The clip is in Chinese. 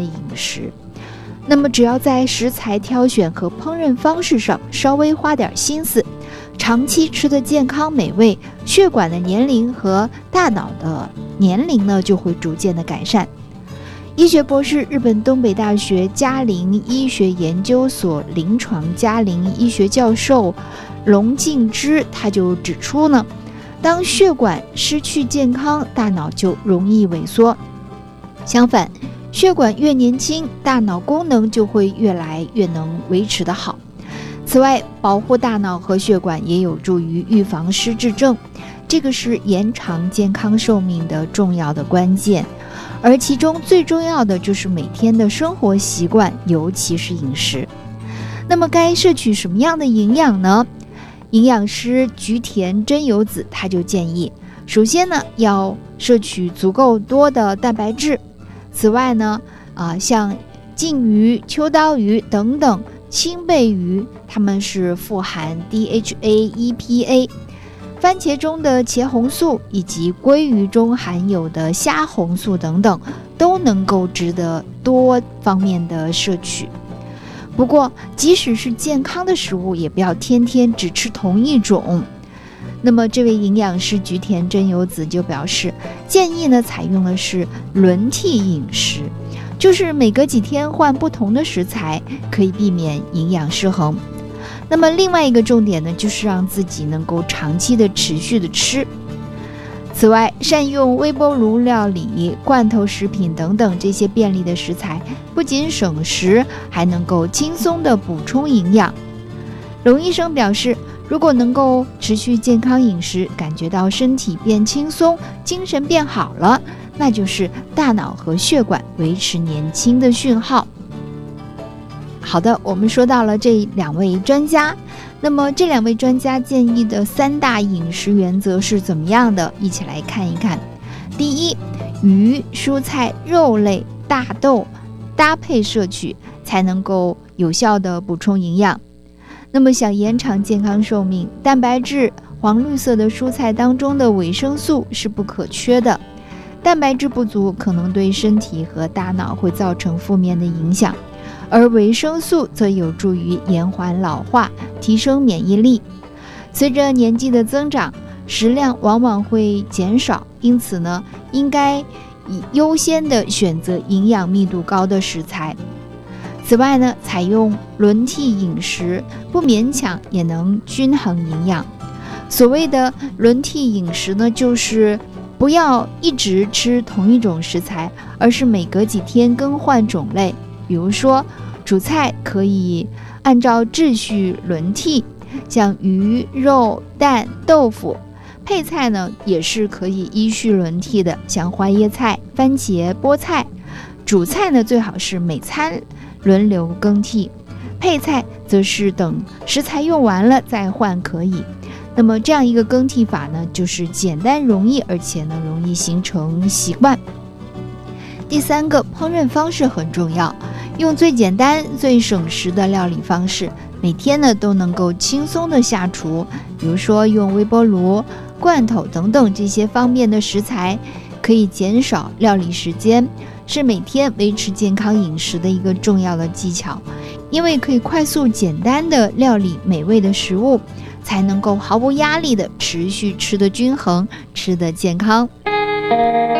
的饮食。那么只要在食材挑选和烹饪方式上稍微花点心思，长期吃得健康美味，血管的年龄和大脑的年龄呢就会逐渐的改善。医学博士、日本东北大学嘉林医学研究所临床嘉林医学教授龙敬之他就指出呢，当血管失去健康，大脑就容易萎缩。相反，血管越年轻，大脑功能就会越来越能维持得好。此外，保护大脑和血管也有助于预防失智症，这个是延长健康寿命的重要的关键。而其中最重要的就是每天的生活习惯，尤其是饮食。那么该摄取什么样的营养呢？营养师菊田真由子他就建议，首先呢要摄取足够多的蛋白质。此外呢，像鲭鱼、秋刀鱼等等青背鱼，它们是富含 DHA、EPA。番茄中的茄红素以及鲑鱼中含有的虾红素等等，都能够值得多方面的摄取。不过，即使是健康的食物，也不要天天只吃同一种。那么，这位营养师菊田真由子就表示，建议呢采用的是轮替饮食，就是每隔几天换不同的食材，可以避免营养失衡。那么另外一个重点呢，就是让自己能够长期的持续的吃。此外，善用微波炉料理、罐头食品等等这些便利的食材，不仅省时，还能够轻松的补充营养。龙医生表示，如果能够持续健康饮食，感觉到身体变轻松，精神变好了，那就是大脑和血管维持年轻的讯号。好的，我们说到了这两位专家，那么这两位专家建议的3大饮食原则是怎么样的？一起来看一看。第一，鱼、蔬菜、肉类、大豆搭配摄取，才能够有效的补充营养。那么想延长健康寿命，蛋白质、黄绿色的蔬菜当中的维生素是不可缺的。蛋白质不足可能对身体和大脑会造成负面的影响，而维生素则有助于延缓老化，提升免疫力。随着年纪的增长，食量往往会减少，因此呢，应该以优先的选择营养密度高的食材。此外呢，采用轮替饮食，不勉强也能均衡营养。所谓的轮替饮食呢，就是不要一直吃同一种食材，而是每隔几天更换种类。比如说，主菜可以按照秩序轮替，像鱼、肉、蛋、豆腐；配菜呢，也是可以依序轮替的，像花椰菜、番茄、菠菜。主菜呢，最好是每餐轮流更替，配菜则是等食材用完了再换可以。那么这样一个更替法呢，就是简单容易，而且呢容易形成习惯。第三个，烹饪方式很重要，用最简单最省时的料理方式，每天呢都能够轻松的下厨。比如说用微波炉、罐头等等这些方便的食材，可以减少料理时间，是每天维持健康饮食的一个重要的技巧。因为可以快速简单的料理美味的食物，才能够毫无压力的持续吃得均衡，吃得健康。